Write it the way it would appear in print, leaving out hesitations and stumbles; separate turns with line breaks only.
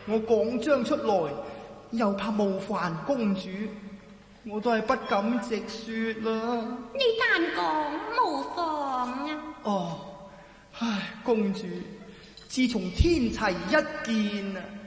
我講將出來，又怕冒犯公主，我都係不敢直說啦。
你但講無妨啊。
哦，唉，公主，自從天齊一見啊，